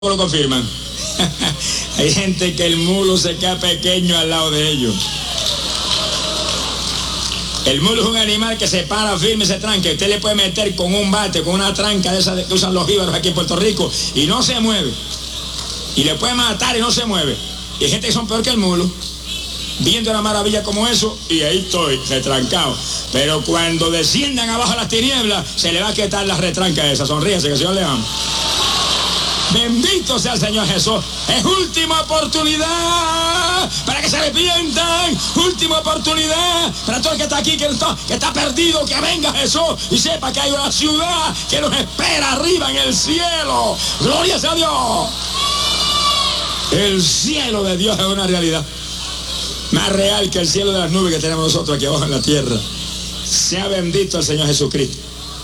lo confirman. Hay gente que el mulo se queda pequeño al lado de ellos. El mulo es un animal que se para firme y se tranca. Usted le puede meter con un bate, con una tranca de esas que usan los jíbaros aquí en Puerto Rico y no se mueve. Y le puede matar y no se mueve. Y hay gente que son peor que el mulo, viendo una maravilla como eso, y ahí estoy, retrancado. Pero cuando desciendan abajo a las tinieblas, se le va a quitar las retrancas esas. Sonríese, que el Señor le ama. Bendito sea el Señor Jesús. Es última oportunidad para que se arrepientan. Última oportunidad para todo el que está aquí, que está perdido, que venga Jesús y sepa que hay una ciudad que nos espera arriba en el cielo. Gloria sea a Dios. El cielo de Dios es una realidad más real que el cielo de las nubes que tenemos nosotros aquí abajo en la tierra. Sea bendito el Señor Jesucristo.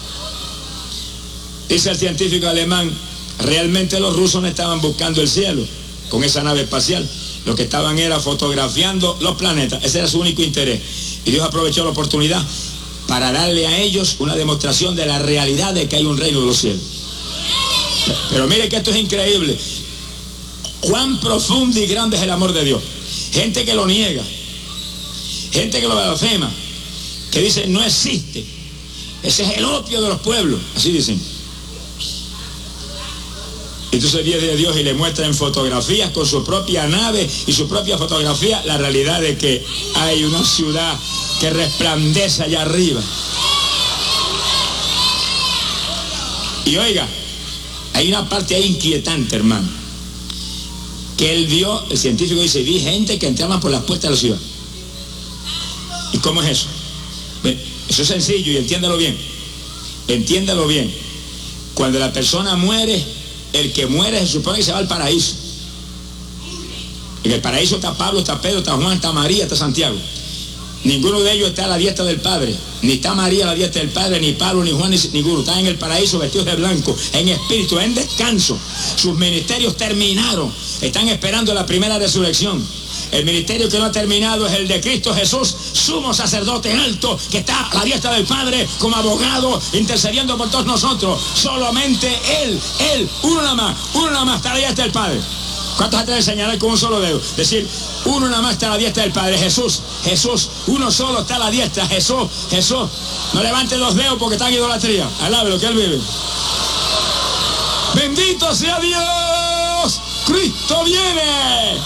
Dice el científico alemán: realmente los rusos no estaban buscando el cielo con esa nave espacial. Lo que estaban era fotografiando los planetas. Ese era su único interés. Y Dios aprovechó la oportunidad para darle a ellos una demostración de la realidad de que hay un reino de los cielos. Pero mire que esto es increíble. Cuán profundo y grande es el amor de Dios. Gente que lo niega, gente que lo blasfema, que dice no existe. Ese es el opio de los pueblos, así dicen. Entonces viene Dios y le muestra en fotografías con su propia nave y su propia fotografía la realidad de que hay una ciudad que resplandece allá arriba. Y oiga, hay una parte ahí inquietante, hermano, que él vio, el científico dice, vi gente que entraban por las puertas de la ciudad. ¿Y cómo es eso? Bueno, eso es sencillo y entiéndalo bien. Entiéndalo bien. Cuando la persona muere, el que muere se supone que se va al paraíso. En el paraíso está Pablo, está Pedro, está Juan, está María, está Santiago. Ninguno de ellos está a la diestra del Padre. Ni está María a la diestra del Padre, ni Pablo, ni Juan, ni ninguno. Están en el paraíso vestidos de blanco, en espíritu, en descanso. Sus ministerios terminaron. Están esperando la primera resurrección. El ministerio que no ha terminado es el de Cristo Jesús, sumo sacerdote alto, que está a la diestra del Padre como abogado, intercediendo por todos nosotros. Solamente Él, uno nada más está a la diestra del Padre. ¿Cuántos atreven a señalar con un solo dedo? Decir, uno nada más está a la diestra del Padre, Jesús, uno solo está a la diestra, Jesús. No levante los dedos porque está en idolatría. Alabe lo que Él vive. Bendito sea Dios. Cristo viene.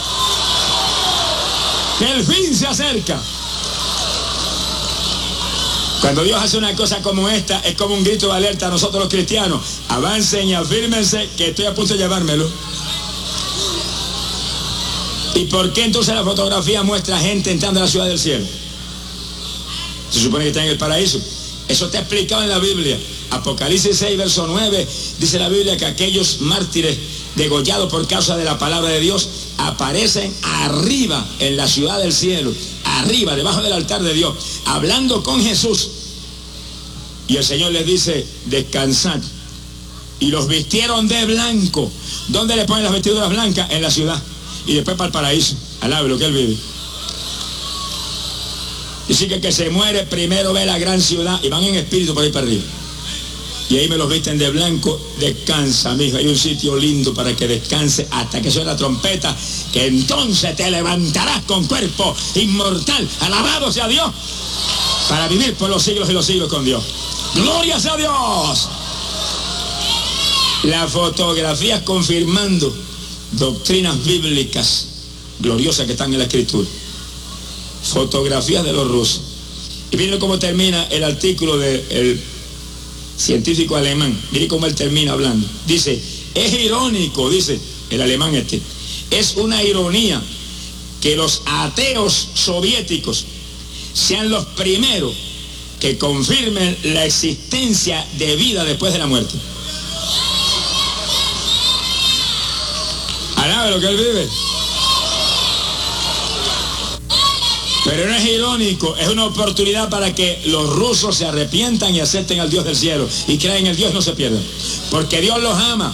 Que el fin se acerca. Cuando Dios hace una cosa como esta, es como un grito de alerta a nosotros los cristianos. Avancen y afírmense que estoy a punto de llevármelo. ¿Y por qué entonces la fotografía muestra gente entrando a la ciudad del cielo? Se supone que está en el paraíso. Eso está explicado en la Biblia. Apocalipsis 6, verso 9, dice la Biblia que aquellos mártires degollados por causa de la palabra de Dios aparecen arriba en la ciudad del cielo, arriba, debajo del altar de Dios, hablando con Jesús. Y el Señor les dice, descansad. Y los vistieron de blanco. ¿Dónde le ponen las vestiduras blancas? En la ciudad. Y después para el paraíso. Alabe lo que Él vive. Dice que el que se muere primero ve la gran ciudad y van en espíritu por ahí para arriba. Y ahí me los visten de blanco. Descansa, mijo. Hay un sitio lindo para que descanse hasta que suene la trompeta, que entonces te levantarás con cuerpo inmortal. Alabado sea Dios, para vivir por los siglos y los siglos con Dios. Gloria sea Dios. Las fotografías confirmando doctrinas bíblicas gloriosas que están en la Escritura. Fotografías de los rusos. Y miren cómo termina el artículo del científico alemán. Miren cómo él termina hablando. Dice, es irónico, dice el alemán es una ironía que los ateos soviéticos sean los primeros que confirmen la existencia de vida después de la muerte. Alabe lo que Él vive. Pero no es irónico, es una oportunidad para que los rusos se arrepientan y acepten al Dios del cielo y crean en el Dios y no se pierdan. Porque Dios los ama.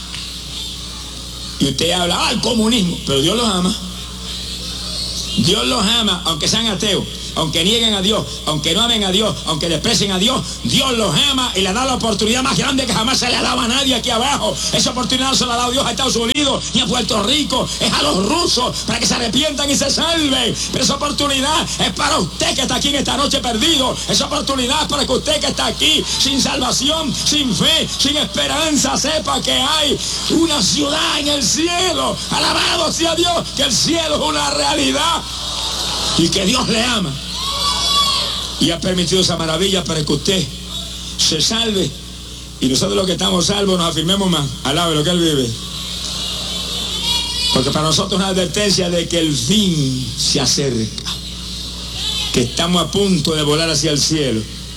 Y usted habla, el comunismo, pero Dios los ama. Dios los ama, aunque sean ateos. aunque nieguen a Dios, aunque no amen a Dios, aunque desprecien a Dios, Dios los ama y le da la oportunidad más grande que jamás se le ha dado a nadie aquí abajo. Esa oportunidad no se la ha dado Dios a Estados Unidos ni a Puerto Rico, es a los rusos para que se arrepientan y se salven. Pero esa oportunidad es para usted que está aquí en esta noche perdido. Esa oportunidad es para que usted que está aquí sin salvación, sin fe, sin esperanza, sepa que hay una ciudad en el cielo. Alabado sea Dios, que el cielo es una realidad y que Dios le ama y ha permitido esa maravilla para que usted se salve y nosotros los que estamos salvos nos afirmemos más. Alabe lo que Él vive, porque para nosotros es una advertencia de que el fin se acerca, que estamos a punto de volar hacia el cielo.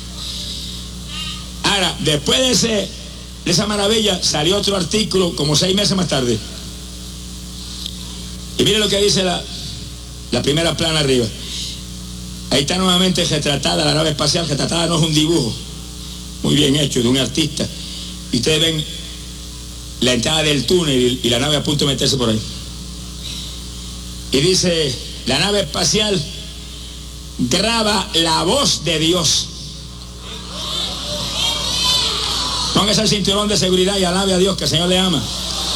Ahora, después de esa maravilla salió otro artículo como 6 meses más tarde. Y mire lo que dice la primera plana arriba. Ahí está nuevamente retratada la nave espacial. Retratada no es un dibujo muy bien hecho de un artista. Y ustedes ven la entrada del túnel y la nave a punto de meterse por ahí. Y dice, la nave espacial graba la voz de Dios. Póngase el cinturón de seguridad y alabe a Dios, que el Señor le ama.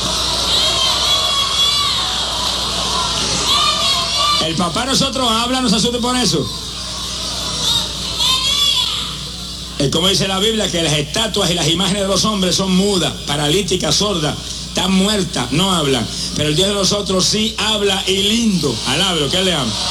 El papá de nosotros habla, no se asuste por eso. Es como dice la Biblia, que las estatuas y las imágenes de los hombres son mudas, paralíticas, sordas, están muertas, no hablan. Pero el Dios de nosotros sí habla y lindo. Alabe lo que Él le ama.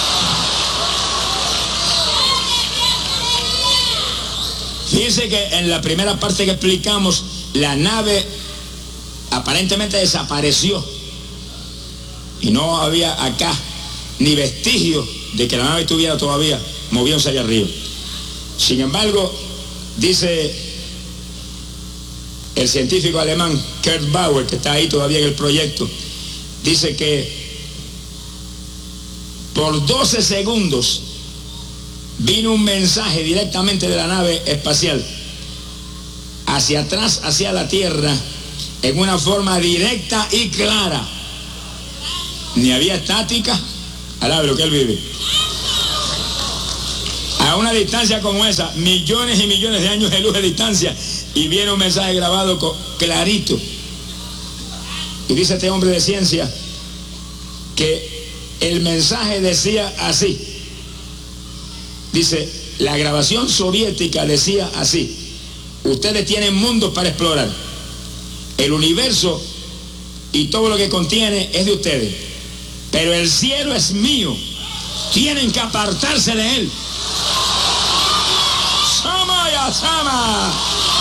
Fíjense que en la primera parte que explicamos, la nave aparentemente desapareció y no había acá ni vestigio de que la nave estuviera todavía moviéndose allá arriba. Sin embargo, dice el científico alemán Kurt Bauer, que está ahí todavía en el proyecto, dice que por 12 segundos vino un mensaje directamente de la nave espacial hacia atrás, hacia la Tierra, en una forma directa y clara. Ni había estática. Alabe lo que Él vive. A una distancia como esa, millones y millones de años de luz de distancia, y viene un mensaje grabado clarito. Y dice este hombre de ciencia que el mensaje decía así. Dice, la grabación soviética decía así: ustedes tienen mundos para explorar. El universo y todo lo que contiene es de ustedes. Pero el cielo es mío. Tienen que apartarse de él. Samaya Sama.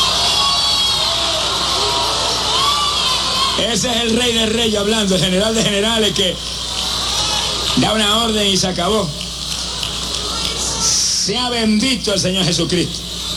Ese es el rey de reyes hablando, el general de generales que da una orden y se acabó. Sea bendito el Señor Jesucristo.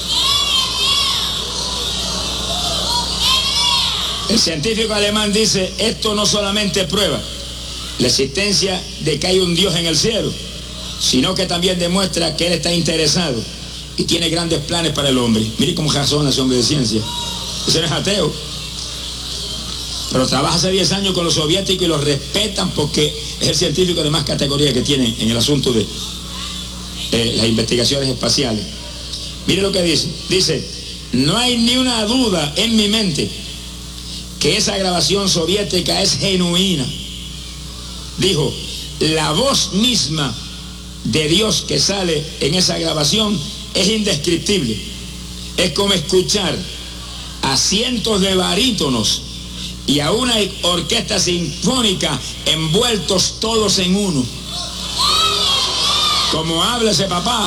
El científico alemán dice, esto no solamente prueba la existencia de que hay un Dios en el cielo, sino que también demuestra que Él está interesado y tiene grandes planes para el hombre. Mire cómo razona ese hombre de ciencia. Ese no es ateo, pero trabaja hace 10 años con los soviéticos y los respetan porque es el científico de más categoría que tiene en el asunto de las investigaciones espaciales. Mire lo que dice. Dice, no hay ni una duda en mi mente que esa grabación soviética es genuina. Dijo, la voz misma de Dios que sale en esa grabación es indescriptible. Es como escuchar a cientos de barítonos y a una orquesta sinfónica envueltos todos en uno. Como habla ese papá.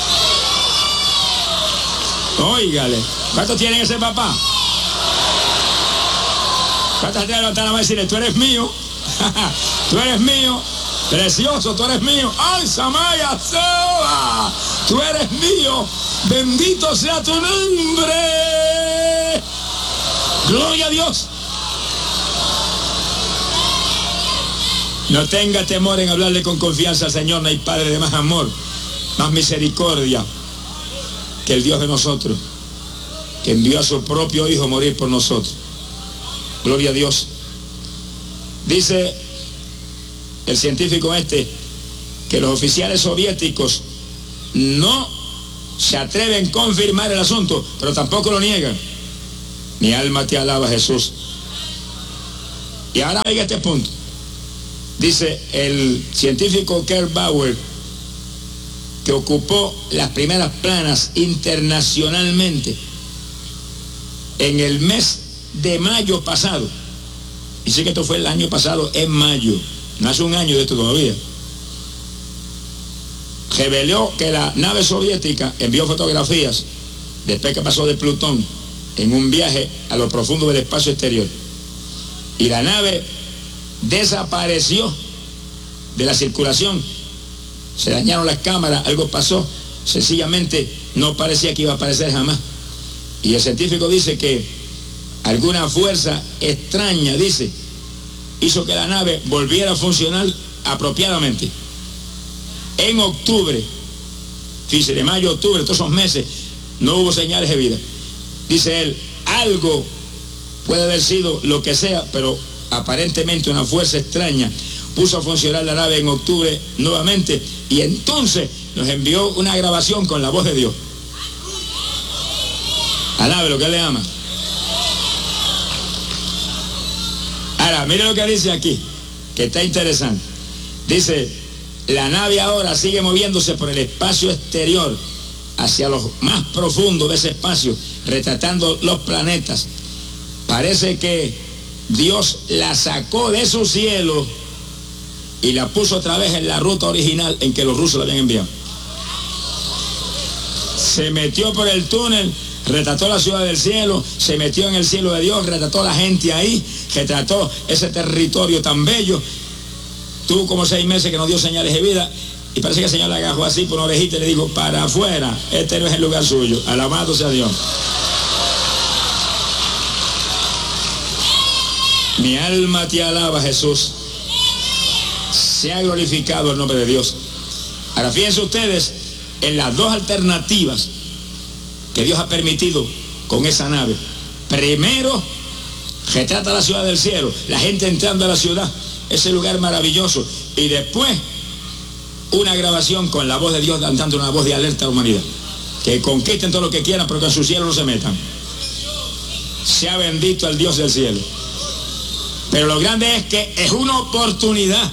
Óigale, ¿cuántos tienen ese papá? ¿Cuántas te levantan la mano y decirle, tú eres mío? Tú eres mío, precioso, tú eres mío. ¡Ay, Samaya Soba! Tú eres mío, bendito sea tu nombre. Gloria a Dios. No tenga temor en hablarle con confianza al Señor. No hay Padre de más amor, más misericordia que el Dios de nosotros, que envió a su propio Hijo a morir por nosotros. Gloria a Dios. Dice el científico que los oficiales soviéticos no se atreven a confirmar el asunto, pero tampoco lo niegan. Mi alma te alaba, Jesús. Y ahora oiga este punto. Dice el científico Kurt Bauer, que ocupó las primeras planas internacionalmente en el mes de mayo pasado. Dice que esto fue el año pasado, en mayo. No hace un año de esto todavía. Reveló que la nave soviética envió fotografías después que pasó de Plutón en un viaje a lo profundo del espacio exterior. Y la nave desapareció de la circulación. Se dañaron las cámaras, algo pasó. Sencillamente no parecía que iba a aparecer jamás. Y el científico dice que alguna fuerza extraña, dice, hizo que la nave volviera a funcionar apropiadamente. En octubre, fíjese, de mayo a octubre, todos esos meses, no hubo señales de vida. Dice él, algo puede haber sido lo que sea, pero aparentemente una fuerza extraña puso a funcionar la nave en octubre nuevamente, y entonces nos envió una grabación con la voz de Dios. Alabe lo que él le ama. Ahora, mire lo que dice aquí, que está interesante. Dice, la nave ahora sigue moviéndose por el espacio exterior hacia los más profundos de ese espacio, retratando los planetas. Parece que Dios la sacó de su cielo y la puso otra vez en la ruta original en que los rusos la habían enviado. Se metió por el túnel, retrató la ciudad del cielo, se metió en el cielo de Dios, retrató a la gente ahí, retrató ese territorio tan bello. Tuvo como 6 meses que no dio señales de vida, y parece que el Señor le agarró así por una orejita y le dijo, para afuera, este no es el lugar suyo. Alabado sea Dios. Mi alma te alaba, Jesús. Se ha glorificado el nombre de Dios. Ahora fíjense ustedes en las dos alternativas que Dios ha permitido con esa nave. Primero, retrata la ciudad del cielo, la gente entrando a la ciudad, ese lugar maravilloso, y después una grabación con la voz de Dios, dando una voz de alerta a la humanidad, que conquisten todo lo que quieran, pero que en su cielo no se metan. Sea bendito el Dios del cielo. Pero lo grande es que es una oportunidad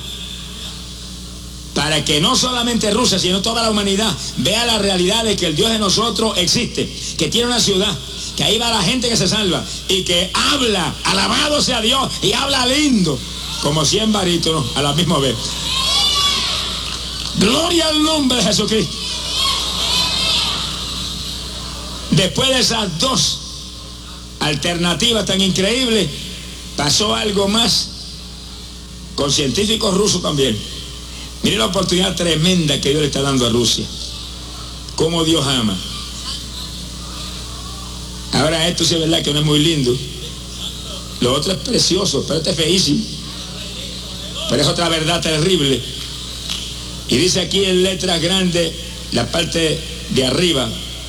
para que no solamente Rusia, sino toda la humanidad vea la realidad de que el Dios de nosotros existe, que tiene una ciudad, que ahí va la gente que se salva, y que habla, alabado sea Dios, y habla lindo, como 100 barítonos a la misma vez. Gloria al nombre de Jesucristo. Después de esas dos alternativas tan increíbles, pasó algo más con científicos rusos también. Mire la oportunidad tremenda que Dios le está dando a Rusia. Cómo Dios ama. Ahora esto sí es verdad que no es muy lindo. Lo otro es precioso, pero este es feísimo. Pero es otra verdad terrible. Y dice aquí en letras grandes, la parte de arriba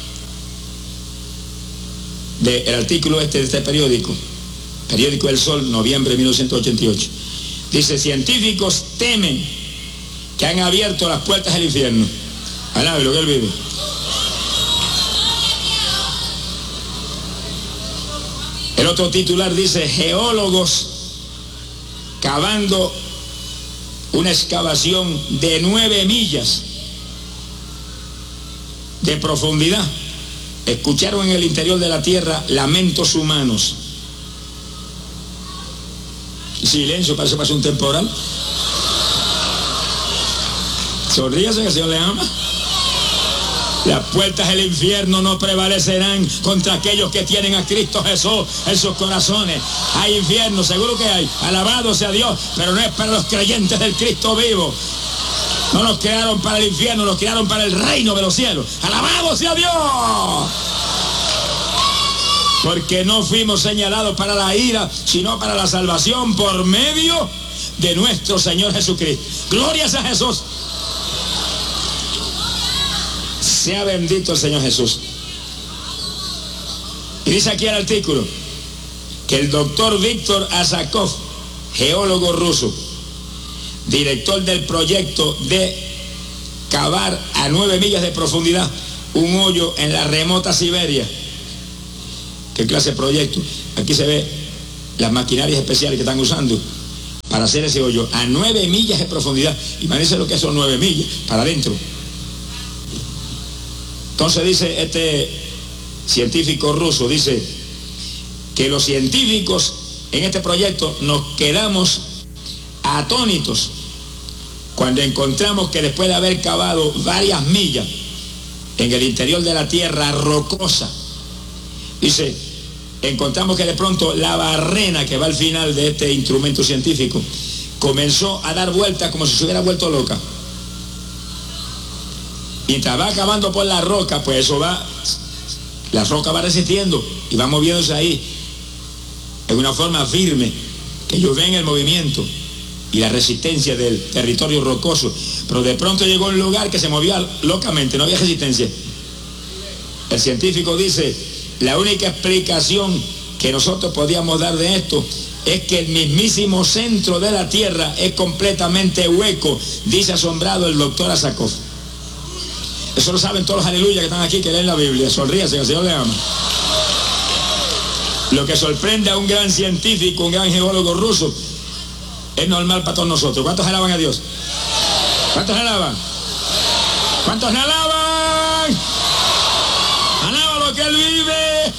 del artículo de este periódico El Sol, noviembre de 1988. Dice, científicos temen que han abierto las puertas del infierno. Alabe lo que él vive. El otro titular dice, geólogos cavando una excavación de 9 millas de profundidad. Escucharon en el interior de la tierra lamentos humanos. Silencio, parece que pasó un temporal. Sonríase que el Señor le ama. Las puertas del infierno no prevalecerán contra aquellos que tienen a Cristo Jesús en sus corazones. Hay infierno, seguro que hay. Alabado sea Dios, pero no es para los creyentes del Cristo vivo. No nos crearon para el infierno, nos crearon para el reino de los cielos. Alabado sea Dios. Porque no fuimos señalados para la ira, sino para la salvación por medio de nuestro Señor Jesucristo. Glorias a Jesús. Sea bendito el Señor Jesús. Y dice aquí el artículo que el doctor Víctor Azakov, geólogo ruso, director del proyecto de cavar a 9 millas de profundidad un hoyo en la remota Siberia. ¿Qué clase de proyecto? Aquí se ve las maquinarias especiales que están usando para hacer ese hoyo a 9 millas de profundidad. Imagínense lo que son 9 millas para adentro. Entonces dice este científico ruso, dice que los científicos en este proyecto nos quedamos atónitos cuando encontramos que después de haber cavado varias millas en el interior de la tierra rocosa, dice, encontramos que de pronto la barrena que va al final de este instrumento científico comenzó a dar vueltas como si se hubiera vuelto loca. Mientras va cavando por la roca, pues eso va, la roca va resistiendo y va moviéndose ahí en una forma firme, que ellos ven el movimiento y la resistencia del territorio rocoso. Pero de pronto llegó un lugar que se movía locamente, no había resistencia. El científico dice, la única explicación que nosotros podíamos dar de esto es que el mismísimo centro de la tierra es completamente hueco, dice asombrado el doctor Asakov. Eso lo saben todos los aleluyas que están aquí, que leen la Biblia. Sonríase, que el Señor le ama. Lo que sorprende a un gran científico, un gran geólogo ruso, es normal para todos nosotros. ¿Cuántos alaban a Dios? ¿Cuántos alaban? ¿Cuántos alaban? Alaba lo que Él vive.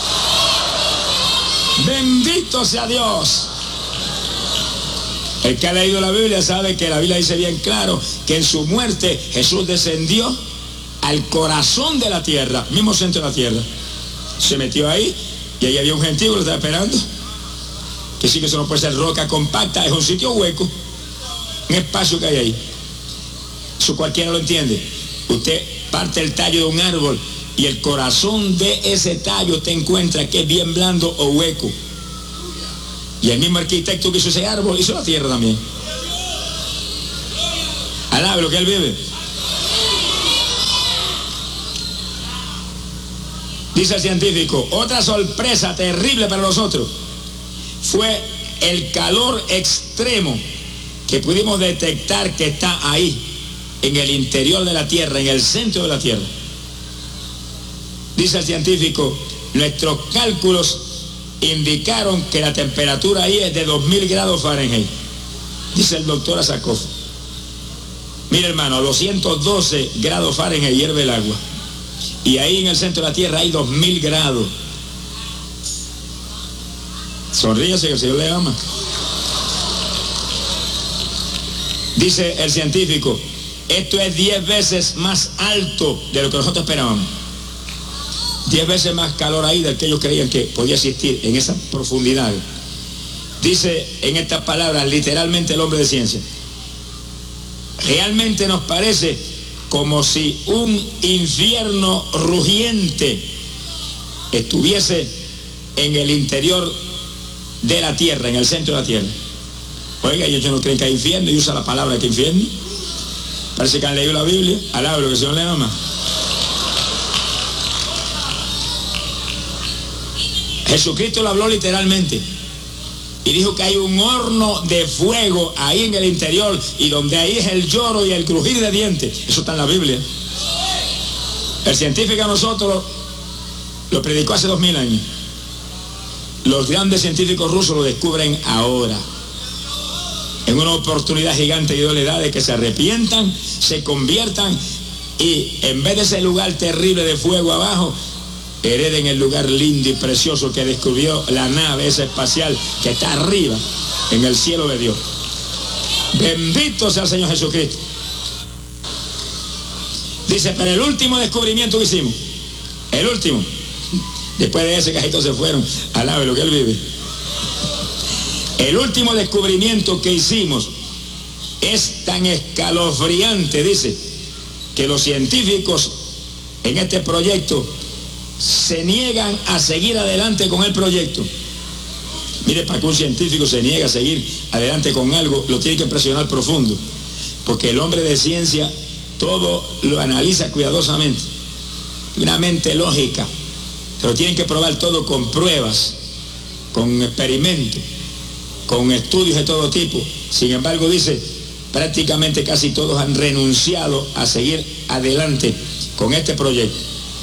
Bendito sea Dios. El que ha leído la Biblia sabe que la Biblia dice bien claro que en su muerte Jesús descendió al corazón de la tierra, mismo centro de la tierra. Se metió ahí y ahí había un gentío que lo estaba esperando. Que sí, que eso no puede ser roca compacta, es un sitio hueco, un espacio que hay ahí. Eso cualquiera lo entiende. Usted parte el tallo de un árbol y el corazón de ese tallo te encuentra que es bien blando o hueco. Y el mismo arquitecto que hizo ese árbol hizo la tierra también. Alabe lo que Él vive. Dice el científico, otra sorpresa terrible para nosotros fue el calor extremo que pudimos detectar que está ahí, en el interior de la Tierra, en el centro de la Tierra. Dice el científico, nuestros cálculos indicaron que la temperatura ahí es de 2000 grados Fahrenheit. Dice el doctor Asakov. Mira, hermano, a 212 grados Fahrenheit hierve el agua. Y ahí en el centro de la Tierra hay 2000 grados. Sonríese, que el Señor le ama. Dice el científico, esto es 10 veces más alto de lo que nosotros esperábamos. 10 veces más calor ahí del que ellos creían que podía existir en esa profundidad. Dice en estas palabras literalmente el hombre de ciencia, realmente nos parece como si un infierno rugiente estuviese en el interior de la tierra, en el centro de la tierra. Oiga, ellos no creen que hay infierno y usa la palabra que infierno. Parece que han leído la Biblia. Alabe lo que el Señor le ama. Jesucristo lo habló literalmente y dijo que hay un horno de fuego ahí en el interior y donde ahí es el lloro y el crujir de dientes. Eso está en la Biblia. El científico a nosotros lo predicó hace 2000 años. Los grandes científicos rusos lo descubren ahora, en una oportunidad gigante que Dios le da de que se arrepientan, se conviertan y en vez de ese lugar terrible de fuego abajo, hereden el lugar lindo y precioso que descubrió la nave esa espacial que está arriba en el cielo de Dios. Bendito sea el Señor Jesucristo. Dice, pero el último descubrimiento que hicimos, el último, después de ese cajito se fueron, alabe lo que Él vive. El último descubrimiento que hicimos es tan escalofriante, dice, que los científicos en este proyecto se niegan a seguir adelante con el proyecto. Mire, para que un científico se niegue a seguir adelante con algo, lo tiene que presionar profundo, porque el hombre de ciencia todo lo analiza cuidadosamente, una mente lógica, pero tienen que probar todo con pruebas, con experimentos, con estudios de todo tipo. Sin embargo, dice, prácticamente casi todos han renunciado a seguir adelante con este proyecto.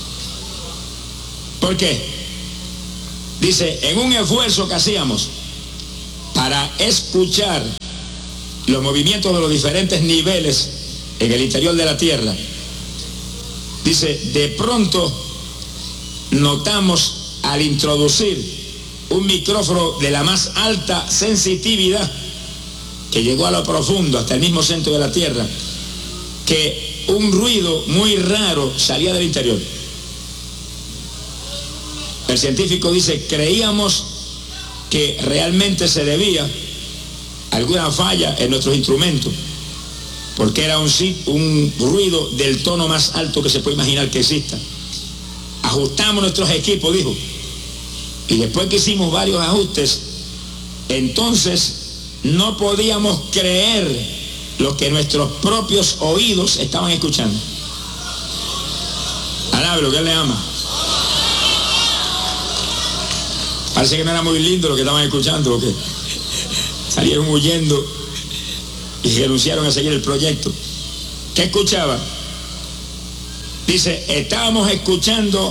¿Por qué? Dice, en un esfuerzo que hacíamos para escuchar los movimientos de los diferentes niveles en el interior de la Tierra, dice, de pronto notamos al introducir un micrófono de la más alta sensitividad que llegó a lo profundo, hasta el mismo centro de la Tierra, que un ruido muy raro salía del interior. El científico dice, creíamos que realmente se debía a alguna falla en nuestros instrumentos, porque era un ruido del tono más alto que se puede imaginar que exista. Ajustamos nuestros equipos, dijo, y después que hicimos varios ajustes, entonces no podíamos creer lo que nuestros propios oídos estaban escuchando. Alabe lo que él le ama. Parece que no era muy lindo lo que estaban escuchando, porque salieron huyendo y renunciaron a seguir el proyecto. ¿Qué escuchaba? Dice, estábamos escuchando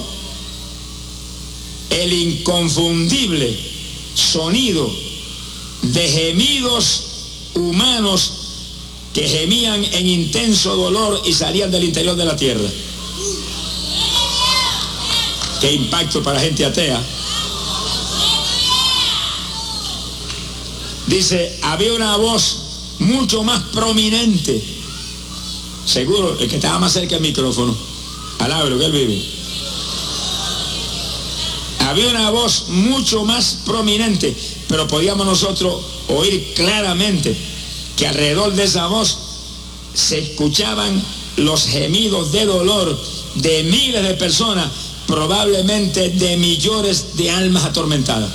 el inconfundible sonido de gemidos humanos que gemían en intenso dolor y salían del interior de la tierra. Qué impacto para gente atea. Dice, había una voz mucho más prominente. Seguro, el que estaba más cerca del micrófono. Alabe lo que él vive. Había una voz mucho más prominente, pero podíamos nosotros oír claramente que alrededor de esa voz se escuchaban los gemidos de dolor de miles de personas, probablemente de millones de almas atormentadas.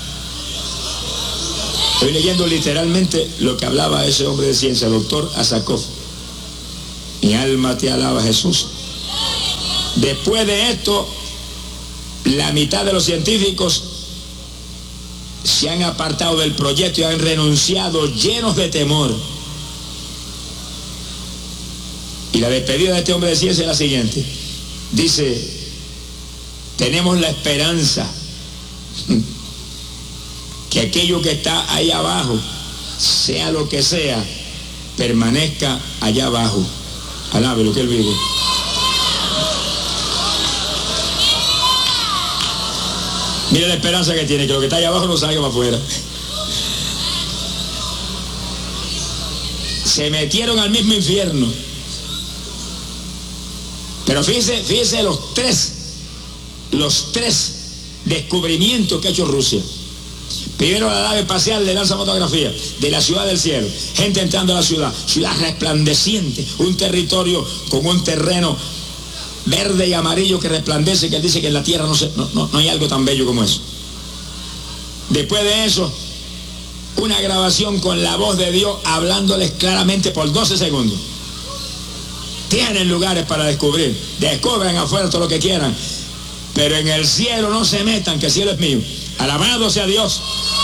Estoy leyendo literalmente lo que hablaba ese hombre de ciencia, doctor Asakov. Mi alma te alaba, Jesús. Después de esto, la mitad de los científicos se han apartado del proyecto y han renunciado llenos de temor. Y la despedida de este hombre de ciencia es la siguiente. Dice, tenemos la esperanza que aquello que está ahí abajo, sea lo que sea, permanezca allá abajo. Alabe lo que él vive. Mira la esperanza que tiene, que lo que está allá abajo no salga para afuera. Se metieron al mismo infierno. Pero fíjese los tres descubrimientos que ha hecho Rusia. Primero la nave espacial le lanza fotografía de la ciudad del cielo, gente entrando a la ciudad resplandeciente, un territorio con un terreno verde y amarillo que resplandece, que él dice que en la tierra no hay algo tan bello como eso. Después de eso, una grabación con la voz de Dios hablándoles claramente por 12 segundos. Tienen lugares para descubrir, descubran afuera todo lo que quieran, pero en el cielo no se metan, que el cielo es mío. Alabado sea Dios.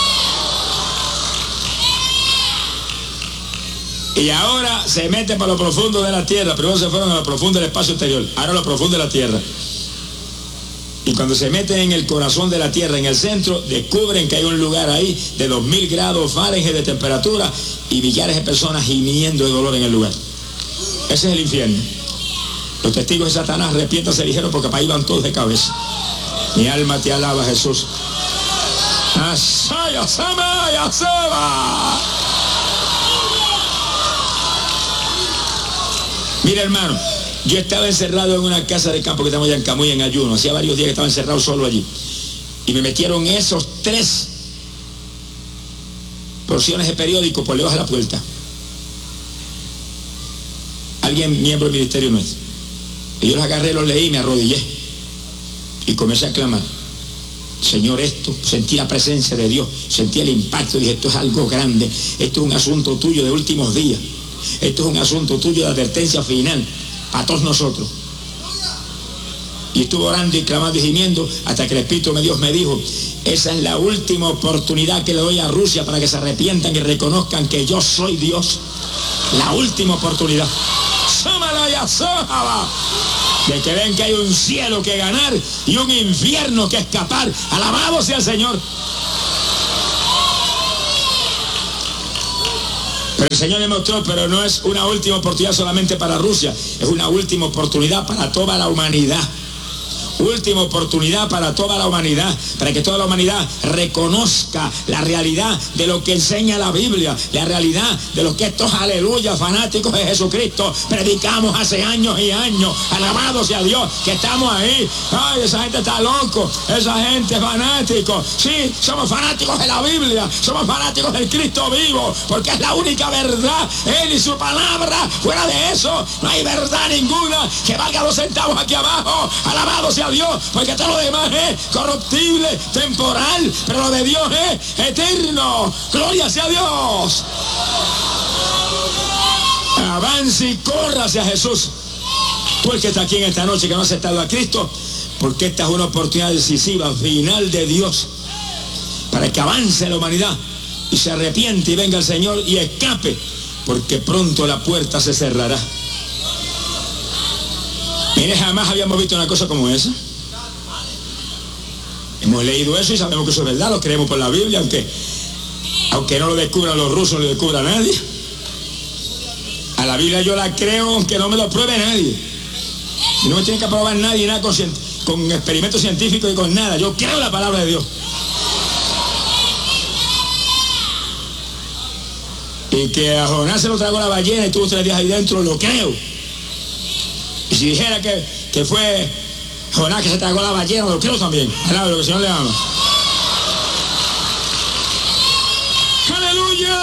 Y ahora se meten para lo profundo de la tierra. Primero se fueron a lo profundo del espacio exterior, ahora a lo profundo de la tierra. Y cuando se meten en el corazón de la tierra, en el centro, descubren que hay un lugar ahí de 2000 grados Fahrenheit de temperatura y millares de personas gimiendo de dolor en el lugar. Ese es el infierno. Los testigos de Satanás, arrepiéntanse, dijeron, porque para ahí van todos de cabeza. Mi alma te alaba, Jesús. Mira, hermano, yo estaba encerrado en una casa de campo que estamos allá en Camuy, en ayuno. Hacía varios días que estaba encerrado solo allí. Y me metieron esos 3 porciones de periódico por debajo de la puerta. Alguien, miembro del ministerio nuestro. Y yo los agarré, los leí, me arrodillé. Y comencé a clamar. Señor, esto, sentí la presencia de Dios, sentí el impacto, dije, esto es algo grande, esto es un asunto tuyo de últimos días, esto es un asunto tuyo de advertencia final, para todos nosotros. Y estuve orando y clamando y gimiendo hasta que el Espíritu de Dios me dijo: esa es la última oportunidad que le doy a Rusia para que se arrepientan y reconozcan que yo soy Dios. La última oportunidad. De que ven que hay un cielo que ganar y un infierno que escapar. Alabado sea el Señor. Pero el Señor me mostró, pero no es una última oportunidad solamente para Rusia, es una última oportunidad para toda la humanidad. Última oportunidad para toda la humanidad, para que toda la humanidad reconozca la realidad de lo que enseña la Biblia, la realidad de lo que estos aleluyas fanáticos de Jesucristo predicamos hace años y años. Alabado sea Dios, que estamos ahí. Ay, esa gente está loco, esa gente es fanático. Sí, somos fanáticos de la Biblia, somos fanáticos del Cristo vivo, porque es la única verdad, Él y su palabra. Fuera de eso, no hay verdad ninguna que valga 2 centavos aquí abajo. Alabado sea Dios, porque todo lo demás es corruptible, temporal, pero lo de Dios es eterno. Gloria sea Dios. Avance y corra hacia Jesús. Tú el que está aquí en esta noche, que no ha aceptado a Cristo, porque esta es una oportunidad decisiva, final de Dios, para que avance la humanidad y se arrepiente y venga el Señor y escape, porque pronto la puerta se cerrará. Mire, jamás habíamos visto una cosa como esa. Hemos leído eso y sabemos que eso es verdad, lo creemos por la Biblia, aunque no lo descubran los rusos, no lo descubra nadie. A la Biblia yo la creo aunque no me lo pruebe nadie. Y no me tiene que probar nadie nada con experimentos científicos y con nada. Yo creo la palabra de Dios. Y que a Jonás se lo tragó la ballena y tuvo 3 días ahí dentro, lo creo. Y si dijera que fue Jonás que se tragó la ballena, lo creo también. Alaba lo que el Señor le ama. ¡Aleluya!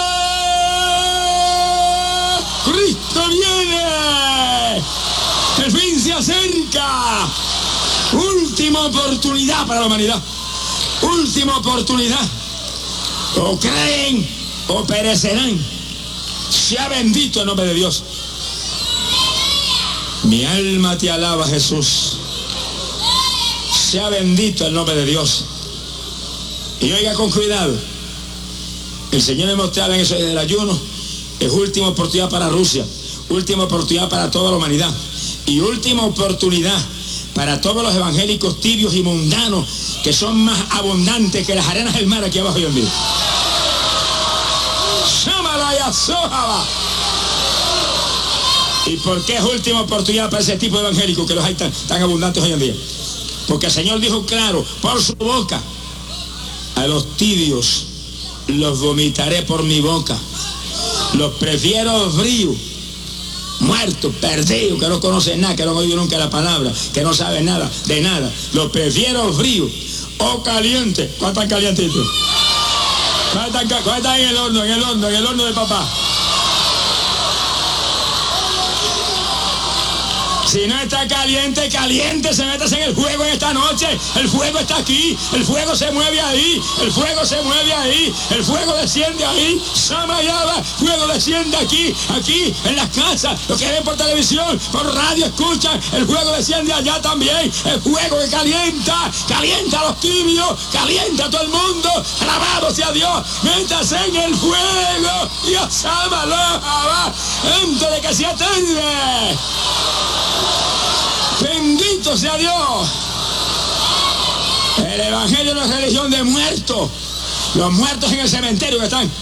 ¡Cristo viene! ¡El fin se acerca! Última oportunidad para la humanidad. Última oportunidad. O creen o perecerán. Sea bendito el nombre de Dios. Mi alma te alaba, Jesús. Sea bendito el nombre de Dios. Y oiga con cuidado. El Señor me mostraba en eso del ayuno. Es última oportunidad para Rusia. Última oportunidad para toda la humanidad. Y última oportunidad para todos los evangélicos tibios y mundanos, que son más abundantes que las arenas del mar aquí abajo hoy en día. ¿Y por qué es última oportunidad para ese tipo de evangélicos que los hay tan abundantes hoy en día? Porque el Señor dijo claro, por su boca: a los tibios los vomitaré por mi boca. Los prefiero fríos, muertos, perdidos, que no conocen nada, que no han oído nunca la palabra, que no saben nada, de nada. Los prefiero fríos o calientes. ¿Cuántos están calientitos? ¿Cuántos están en el horno de papá? Si no está caliente, caliente, se metas en el fuego en esta noche. El fuego está aquí, el fuego se mueve ahí, el fuego se mueve ahí, el fuego desciende ahí. Samayaba, fuego desciende aquí, en las casas. Los que ven por televisión, por radio, escuchan, el fuego desciende allá también. El fuego que calienta a los tibios, calienta a todo el mundo. Alabado sea Dios, métase en el fuego. Dios ámalo, antes de que se atarde. Bendito sea Dios. El evangelio no es religión de muertos. Los muertos en el cementerio que están.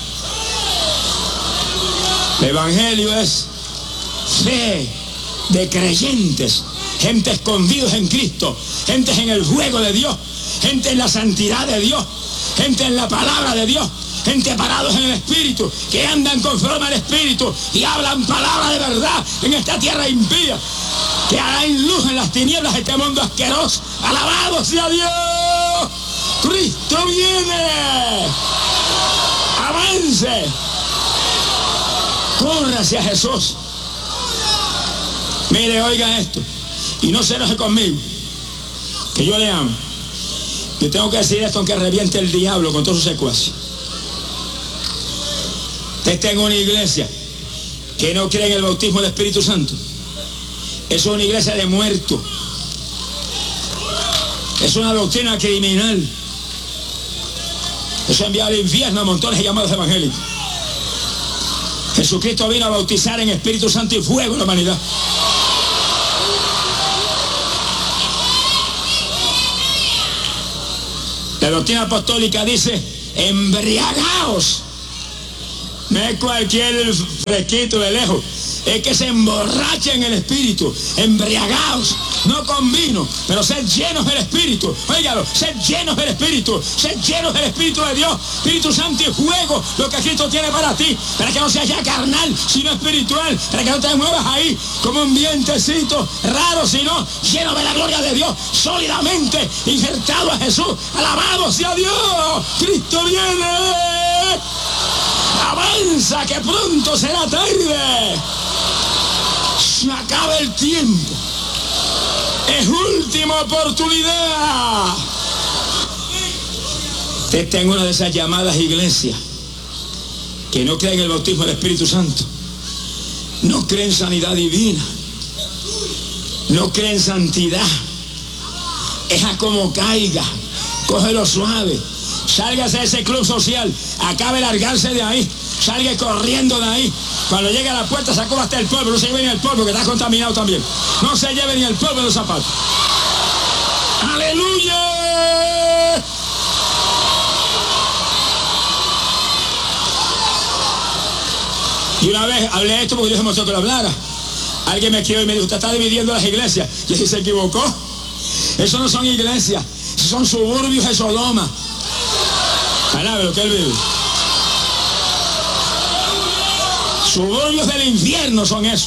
El evangelio es fe de creyentes, gente escondidos en Cristo, gente en el fuego de Dios, gente en la santidad de Dios, gente en la palabra de Dios, gente parados en el Espíritu, que andan conforme al Espíritu y hablan palabra de verdad en esta tierra impía, que harán luz en las tinieblas de este mundo asqueroso. Alabado sea Dios. Cristo viene. Avance. Corra hacia Jesús. Mire, oiga esto, y no se enoje conmigo, que yo le amo. Yo tengo que decir esto aunque reviente el diablo con todos sus secuaces. Usted está en una iglesia que no cree en el bautismo del Espíritu Santo. Es una iglesia de muertos. Es una doctrina criminal. Eso envía al infierno a montones de llamados evangélicos. Jesucristo vino a bautizar en Espíritu Santo y fuego a la humanidad. La doctrina apostólica dice: embriagaos. No es cualquier fresquito de lejos, es que se emborrachen en el Espíritu. Embriagaos, no con vino, pero sed llenos del Espíritu. Óigalo, sed llenos del Espíritu, sed llenos del Espíritu de Dios, Espíritu Santo y fuego, lo que Cristo tiene para ti, para que no seas ya carnal, sino espiritual, para que no te muevas ahí como un vientecito raro, sino lleno de la gloria de Dios, sólidamente injertado a Jesús. Alabado sea Dios, Cristo viene. Avanza, que pronto será tarde. Se acaba el tiempo. Es última oportunidad. Usted está en una de esas llamadas iglesias que no creen en el bautismo del Espíritu Santo, no creen en sanidad divina, no creen en santidad. Es a como caiga, cógelo suave. Sálgase de ese club social, acabe de largarse de ahí, salga corriendo de ahí. Cuando llegue a la puerta sacó hasta el polvo, no se lleve ni el polvo que está contaminado también. No se lleve ni el polvo de los zapatos. ¡Aleluya! Y una vez hablé esto porque Dios me mostró que lo hablara. Alguien me escribió y me dijo: usted está dividiendo las iglesias. Y él se equivocó. Eso no son iglesias, esos son suburbios de Sodoma. Alabe lo que él vive. Suburbios del infierno son esos.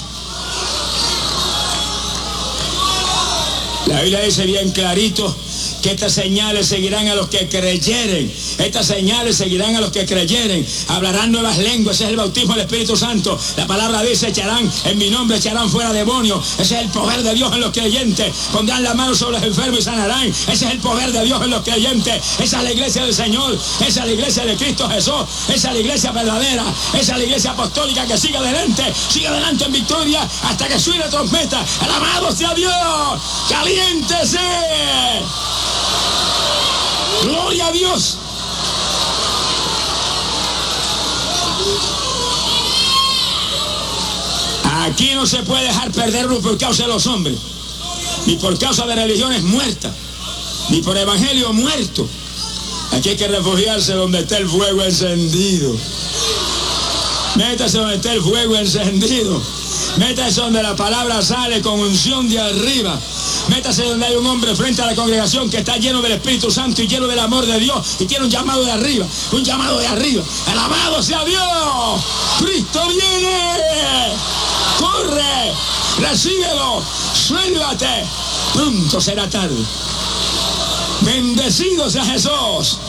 La Biblia dice bien clarito que estas señales seguirán a los que creyeren. Estas señales seguirán a los que creyeren. Hablarán nuevas lenguas. Ese es el bautismo del Espíritu Santo. La palabra dice: echarán en mi nombre, echarán fuera demonios. Ese es el poder de Dios en los creyentes. Pondrán la mano sobre los enfermos y sanarán. Ese es el poder de Dios en los creyentes. Esa es la iglesia del Señor. Esa es la iglesia de Cristo Jesús. Esa es la iglesia verdadera. Esa es la iglesia apostólica que sigue adelante en victoria hasta que suene la trompeta. Alabado sea Dios. Caliéntese. Gloria a Dios. Aquí no se puede dejar perderlo por causa de los hombres, ni por causa de religiones muertas, ni por evangelio muerto. Aquí hay que refugiarse donde esté el fuego encendido. Métase donde esté el fuego encendido. Métase donde la palabra sale con unción de arriba. Métase donde hay un hombre frente a la congregación que está lleno del Espíritu Santo y lleno del amor de Dios y tiene un llamado de arriba, un llamado de arriba. Alabado sea Dios. Cristo viene. Corre, recíbelo, suélvate. Pronto será tarde. Bendecido sea Jesús.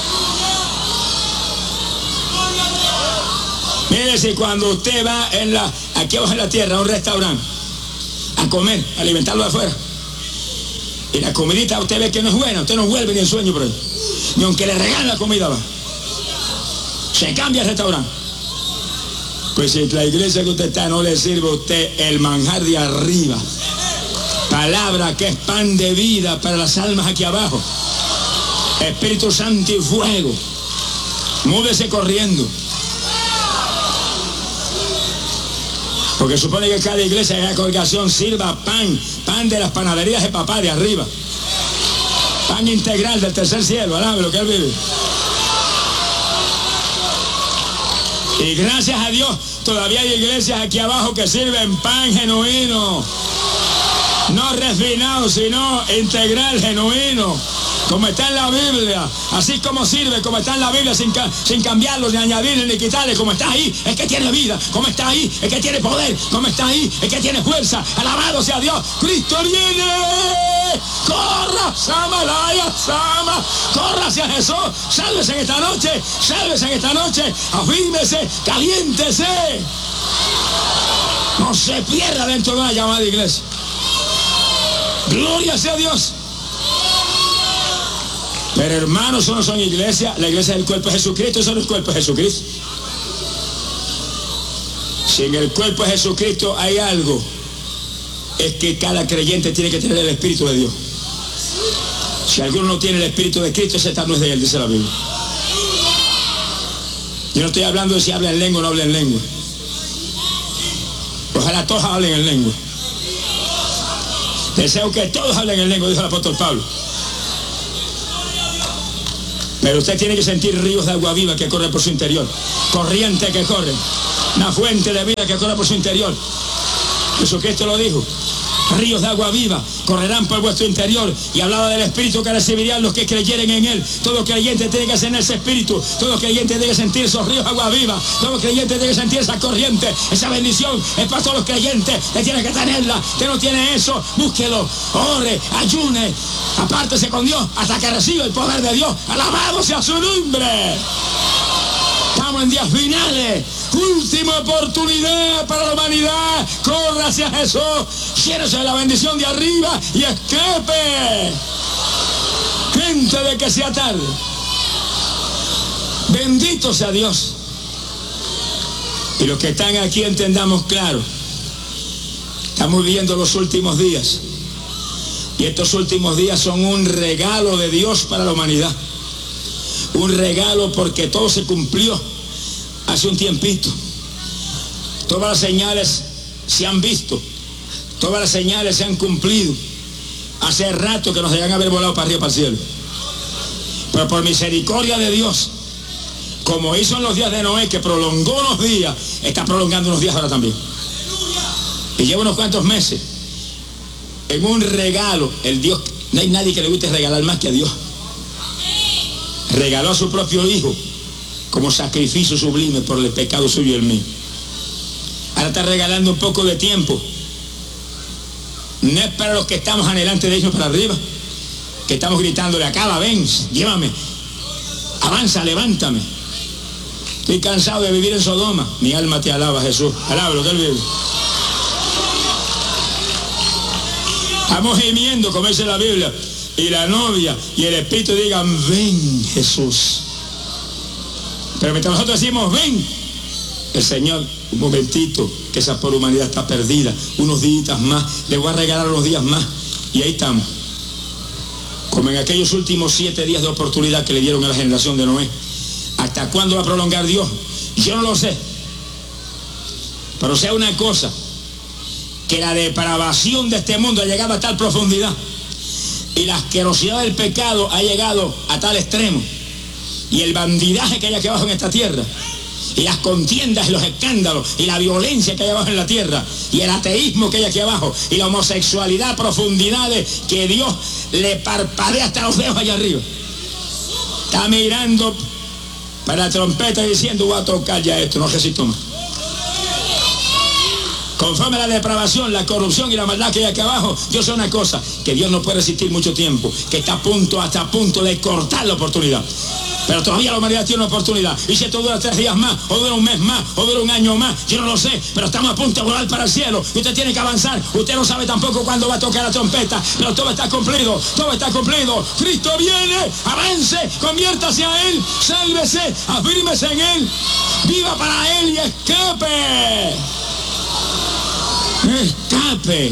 Mire, si cuando usted va aquí abajo en la tierra a un restaurante a comer, a alimentarlo de afuera, y la comidita usted ve que no es buena, usted no vuelve ni en sueño por ahí, ni aunque le regalen la comida va, se cambia el restaurante. Pues si la iglesia que usted está no le sirve a usted el manjar de arriba, palabra que es pan de vida para las almas aquí abajo, Espíritu Santo y fuego, múdese corriendo. Porque supone que cada iglesia, cada congregación sirva pan de las panaderías de papá de arriba, pan integral del tercer cielo. Alabe lo que él vive. Y gracias a Dios todavía hay iglesias aquí abajo que sirven pan genuino, no refinado, sino integral, genuino, como está en la Biblia. Así como sirve, como está en la Biblia, sin cambiarlo, ni añadirle, ni quitarle. Como está ahí, es que tiene vida. Como está ahí, es que tiene poder. Como está ahí, es que tiene fuerza. Alabado sea Dios. Cristo viene. Corra, Samalaya, Sama. Corra hacia Jesús. Sálvese en esta noche. Sálvese en esta noche. Afírmese, caliéntese. No se pierda dentro de una llamada de iglesia. Gloria sea Dios. Pero hermanos, eso no son iglesias. La iglesia del cuerpo de Jesucristo, eso no es el cuerpo de Jesucristo. Si en el cuerpo de Jesucristo hay algo, es que cada creyente tiene que tener el Espíritu de Dios. Si alguno no tiene el Espíritu de Cristo, ese tal no es de él, dice la Biblia. Yo no estoy hablando de si habla en lengua o no habla en lengua. Ojalá todos hablen en lengua. Deseo que todos hablen en lengua, dijo el apóstol Pablo. Pero usted tiene que sentir ríos de agua viva que corren por su interior. Corriente que corre. Una fuente de vida que corre por su interior. Jesucristo lo dijo. Ríos de agua viva correrán por vuestro interior. Y hablaba del Espíritu que recibirían los que creyeren en Él. Todo creyente tiene que tener ese Espíritu. Todo creyente tiene que sentir esos ríos de agua viva. Todo creyente tiene que sentir esa corriente. Esa bendición es para todos los creyentes. Usted tiene que tenerla. Usted no tiene eso, búsquelo. Ore, ayune, apártese con Dios hasta que reciba el poder de Dios. Alabado sea su nombre. Estamos en días finales. Última oportunidad para la humanidad. Corra hacia Jesús. Llénese de la bendición de arriba y escape. Gente de que sea tarde. Bendito sea Dios. Y los que están aquí entendamos claro. Estamos viviendo los últimos días. Y estos últimos días son un regalo de Dios para la humanidad. Un regalo porque todo se cumplió hace un tiempito. Todas las señales se han visto. Todas las señales se han cumplido. Hace rato que nos debían haber volado para arriba, para el cielo. Pero por misericordia de Dios, como hizo en los días de Noé, que prolongó unos días, está prolongando unos días ahora también. Y lleva unos cuantos meses. En un regalo, el Dios, no hay nadie que le guste regalar más que a Dios. Regaló a su propio Hijo como sacrificio sublime por el pecado suyo y el mío. Ahora está regalando un poco de tiempo. No es para los que estamos anhelantes de irnos para arriba, que estamos gritándole: acaba, ven, llévame, avanza, levántame. Estoy cansado de vivir en Sodoma. Mi alma te alaba, Jesús. Alaba lo que Él vive. Estamos gimiendo, como dice la Biblia, y la novia y el Espíritu digan: ven, Jesús. Pero mientras nosotros decimos: ven, el Señor, un momentito, que esa pobre humanidad está perdida, unos días más, le voy a regalar unos días más, y ahí estamos, como en aquellos últimos 7 días de oportunidad que le dieron a la generación de Noé. ¿Hasta cuándo va a prolongar Dios? Yo no lo sé, pero sé una cosa, que la depravación de este mundo ha llegado a tal profundidad, y la asquerosidad del pecado ha llegado a tal extremo, y el bandidaje que hay aquí abajo en esta tierra, y las contiendas y los escándalos, y la violencia que hay abajo en la tierra, y el ateísmo que hay aquí abajo, y la homosexualidad a profundidades que Dios le parpadea hasta los dedos allá arriba. Está mirando para la trompeta diciendo: voy a tocar ya esto, no resisto más. Conforme a la depravación, la corrupción y la maldad que hay aquí abajo, yo sé una cosa, que Dios no puede resistir mucho tiempo, que está hasta a punto de cortar la oportunidad. Pero todavía la humanidad tiene una oportunidad. Y si esto dura 3 días más, o dura un mes más, o dura un año más, yo no lo sé, pero estamos a punto de volar para el cielo. Y usted tiene que avanzar. Usted no sabe tampoco cuándo va a tocar la trompeta, pero todo está cumplido, todo está cumplido. Cristo viene, avance, conviértase a Él, sálvese, afírmese en Él, viva para Él y escape. Escape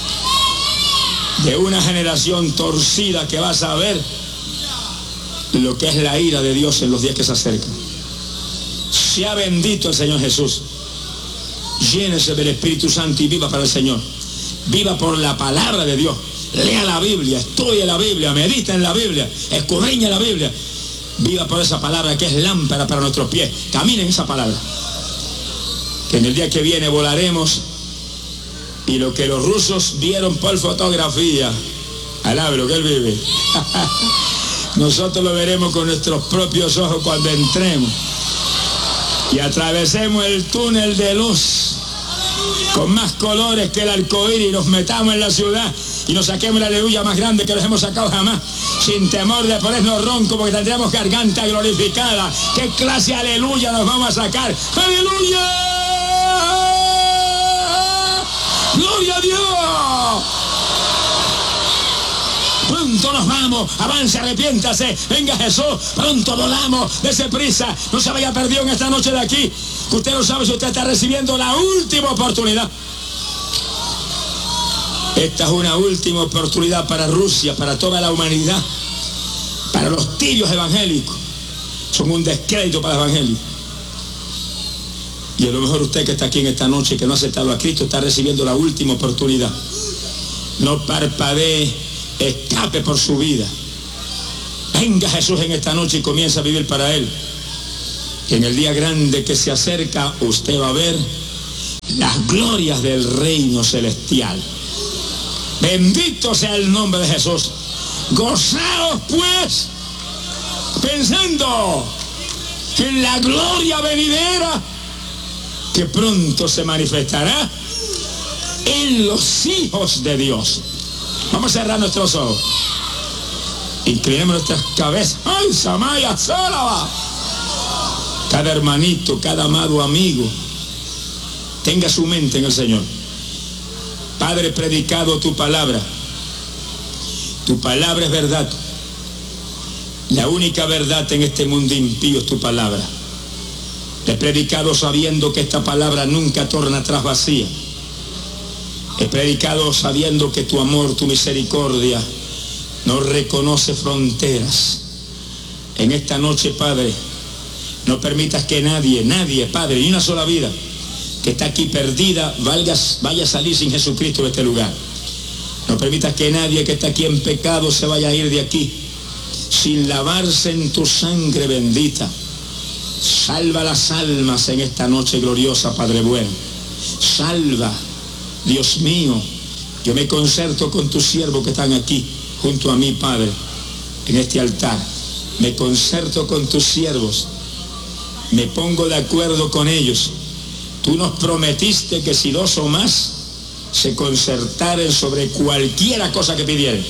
de una generación torcida que va a saber lo que es la ira de Dios en los días que se acercan. Sea bendito el Señor Jesús. Llénese del Espíritu Santo y viva para el Señor. Viva por la palabra de Dios. Lea la Biblia, estudie la Biblia, medita en la Biblia, escudriña la Biblia. Viva por esa palabra que es lámpara para nuestros pies. Camine en esa palabra. Que en el día que viene volaremos, y lo que los rusos vieron por fotografía, alabe lo que Él vive. Nosotros lo veremos con nuestros propios ojos cuando entremos y atravesemos el túnel de luz con más colores que el arcoíris, y nos metamos en la ciudad y nos saquemos la aleluya más grande que nos hemos sacado jamás, sin temor de ponernos ronco, porque tendremos garganta glorificada. ¿Qué clase de aleluya nos vamos a sacar? ¡Aleluya! ¡Gloria a Dios! Pronto nos vamos, avance, arrepiéntase, venga Jesús, pronto volamos, dése prisa, no se vaya perdido en esta noche de aquí. Usted no sabe si usted está recibiendo la última oportunidad. Esta es una última oportunidad para Rusia, para toda la humanidad. para los tibios evangélicos, son un descrédito para el evangelio. Y a lo mejor usted que está aquí en esta noche, que no ha aceptado a Cristo, está recibiendo la última oportunidad. No parpadee, escape por su vida. Venga Jesús en esta noche y comienza a vivir para Él. Que en el día grande que se acerca, usted va a ver las glorias del reino celestial. Bendito sea el nombre de Jesús. Gozaos pues, pensando en la gloria venidera que pronto se manifestará en los hijos de Dios. Vamos a cerrar nuestros ojos. Inclinemos nuestras cabezas. ¡Ay, Samaya, Sálava! Cada hermanito, cada amado amigo, tenga su mente en el Señor. Padre, predicado tu palabra. Tu palabra es verdad. La única verdad en este mundo impío es tu palabra. He predicado sabiendo que esta palabra nunca torna atrás vacía. He predicado sabiendo que tu amor, tu misericordia no reconoce fronteras. En esta noche, Padre, no permitas que nadie, Padre, ni una sola vida que está aquí perdida vaya a salir sin Jesucristo de este lugar. No permitas que nadie que está aquí en pecado se vaya a ir de aquí sin lavarse en tu sangre bendita. Salva las almas en esta noche gloriosa, Padre bueno. Salva, Dios mío. Yo me concerto con tus siervos que están aquí junto a mí, Padre, en este altar. Me concerto con tus siervos. Me pongo de acuerdo con ellos. Tú nos prometiste que si dos o más se concertaren sobre cualquiera cosa que pidieran,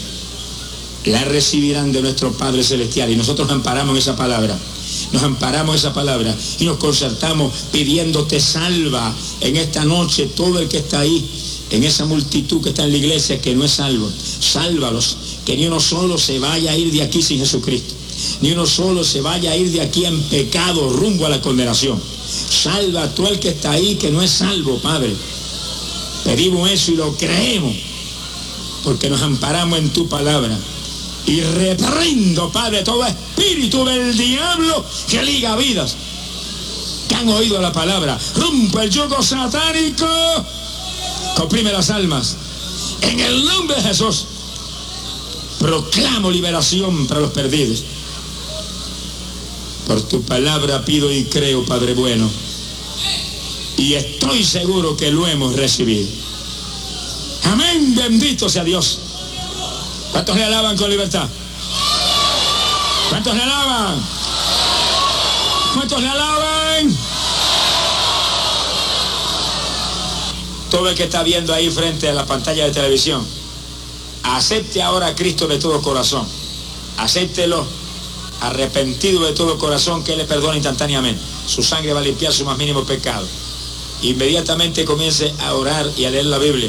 la recibirán de nuestro Padre Celestial. Y nosotros nos amparamos en esa palabra. Nos amparamos en esa palabra y nos concertamos pidiéndote salva en esta noche todo el que está ahí, en esa multitud que está en la iglesia que no es salvo. Sálvalos, que ni uno solo se vaya a ir de aquí sin Jesucristo. Ni uno solo se vaya a ir de aquí en pecado rumbo a la condenación. Salva a todo el que está ahí que no es salvo, Padre. Pedimos eso y lo creemos, porque nos amparamos en tu palabra. Y reprendo, Padre, todo espíritu del diablo que liga vidas, que han oído la palabra. Rompe el yugo satánico, comprime las almas. En el nombre de Jesús, proclamo liberación para los perdidos. Por tu palabra pido y creo, Padre bueno. Y estoy seguro que lo hemos recibido. Amén, bendito sea Dios. ¿Cuántos le alaban con libertad? ¿Cuántos le alaban? ¿Cuántos le alaban? Todo el que está viendo ahí frente a la pantalla de televisión, acepte ahora a Cristo de todo corazón. Acéptelo, arrepentido de todo corazón, que Él le perdona instantáneamente. Su sangre va a limpiar su más mínimo pecado. Inmediatamente comience a orar y a leer la Biblia.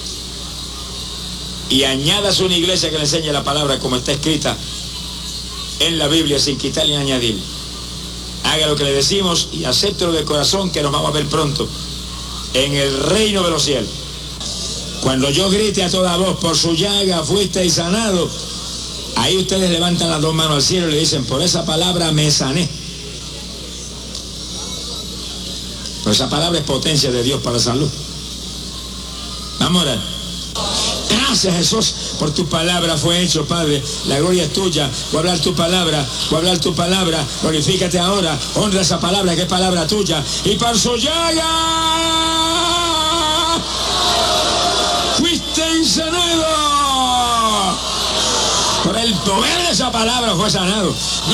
Y añádase una iglesia que le enseñe la palabra como está escrita en la Biblia, sin quitarle ni añadir. Haga lo que le decimos y acéptelo de corazón, que nos vamos a ver pronto en el reino de los cielos. Cuando yo grite a toda voz, por su llaga fuisteis sanado, ahí ustedes levantan las dos manos al cielo y le dicen, por esa palabra me sané. Por esa palabra es potencia de Dios para salud. Vamos a orar. Gracias, Jesús, por tu palabra fue hecho, Padre. La gloria es tuya. Voy a hablar tu palabra, voy a hablar tu palabra. Glorifícate ahora, honra esa palabra que es palabra tuya. Y por su llaga fuiste sanado. Por el poder de esa palabra fue sanado.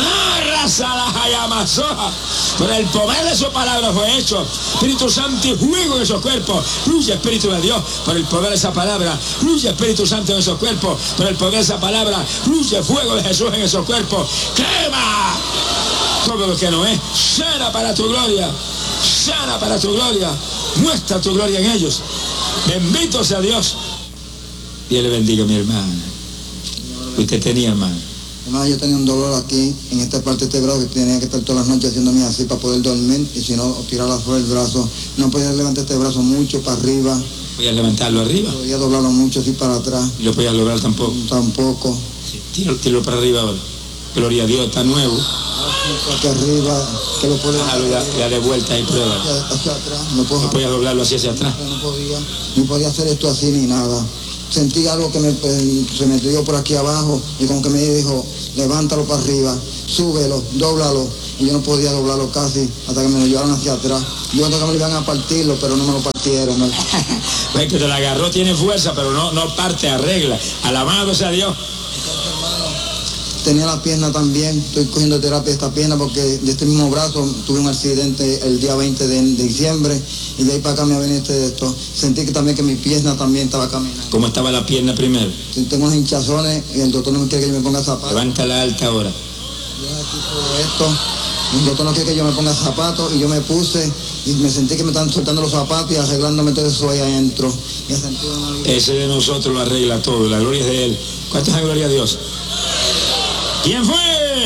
Por el poder de su palabra fue hecho. Espíritu Santo y fuego en esos cuerpos. Fluye Espíritu de Dios. Por el poder de esa palabra. Fluye Espíritu Santo en esos cuerpos. Por el poder de esa palabra. Fluye fuego de Jesús en esos cuerpos. Quema todo lo que no es. Sana para tu gloria. Sana para tu gloria. Muestra tu gloria en ellos. Bendito sea Dios. Dios le bendiga, mi hermana. Usted tenía, hermano. Hermano, yo tenía un dolor aquí, en esta parte de este brazo, que tenía que estar todas las noches haciéndome así para poder dormir, y si no, tirar afuera el brazo. No podía levantar este brazo mucho para arriba. ¿Podías levantarlo arriba? Podía doblarlo mucho así para atrás. ¿Y lo podías lograr tampoco? Tampoco. Sí, tíralo para arriba ahora. Gloria a Dios, está nuevo. Aquí arriba, que lo puedo Ya de vuelta y prueba. hacia atrás, no puedo. No podías doblarlo así hacia atrás. No podía hacer esto así ni nada. Sentí algo que se me dio por aquí abajo y como que me dijo, levántalo para arriba, súbelo, dóblalo. Y yo no podía doblarlo casi hasta que me lo llevaron hacia atrás. Yo pensé que me lo iban a partirlo, pero no me lo partieron. Ves que te la agarró, tiene fuerza, pero no parte, arregla. Alabado sea Dios. Tenía la pierna también, estoy cogiendo terapia de esta pierna porque de este mismo brazo tuve un accidente el día 20 de diciembre y de ahí para acá me ha venido de esto. Sentí que también que mi pierna también estaba caminando. ¿Cómo estaba la pierna primero? Tengo unos hinchazones y el doctor no me quiere que yo me ponga zapatos. Levántala alta ahora. Yo aquí todo esto, el doctor no quiere que yo me ponga zapatos y yo me puse y me sentí que me están soltando los zapatos y arreglándome todo eso ahí adentro. Y sentí una... Ese de nosotros lo arregla todo, la gloria es de Él. ¿Cuántas es la gloria a Dios? ¿Quién fue?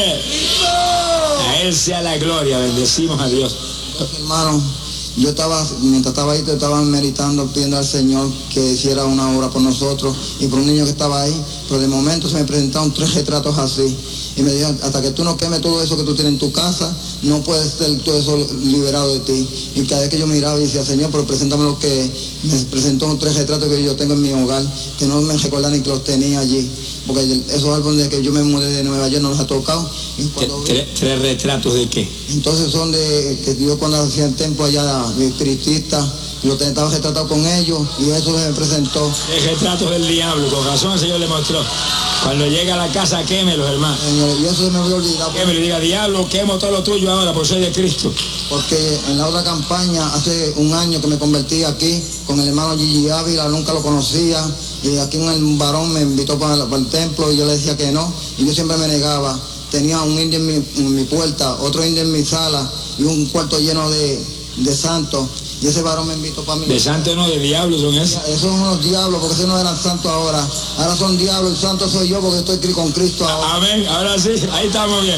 A Él sea la gloria, bendecimos a Dios. Hermano, yo mientras estaba ahí, estaba meditando, pidiendo al Señor que hiciera una obra por nosotros y por un niño que estaba ahí, pero de momento se me presentaron 3 retratos así. Y me dijeron, hasta que tú no quemes todo eso que tú tienes en tu casa, no puedes ser todo eso liberado de ti. Y cada vez que yo miraba y decía, Señor, pero preséntame lo que me presentó 3 retratos que yo tengo en mi hogar, que no me recuerdan ni que los tenía allí. Porque esos álbumes de que yo me mudé de Nueva York no los ha tocado. Y cuando... ¿Tres retratos de qué? Entonces son de que yo cuando hacía el templo allá, mi espiritista, yo estaba retratado con ellos y eso se me presentó. 3 retratos del diablo, con razón el Señor le mostró. Cuando llega a la casa, quémelos, hermano. Señor, y eso se me había olvidado. Quémelo y diga, diablo, quemo todo lo tuyo ahora, por soy de Cristo. Porque en la otra campaña, hace un año que me convertí aquí, con el hermano Gigi Ávila, nunca lo conocía, y aquí un varón me invitó para el templo y yo le decía que no, y yo siempre me negaba. Tenía un indio en mi puerta, otro indio en mi sala, y un cuarto lleno de santos. Y ese varón me invitó para mí. De santos no, de diablos son esos. Esos son unos diablos, porque esos no eran santos ahora. Ahora son diablos, el santo soy yo porque estoy con Cristo ahora. Amén, ahora sí, ahí estamos bien.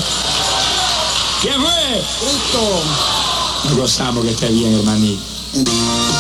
¿Quién fue? Cristo. Nos gozamos que esté bien, hermanito.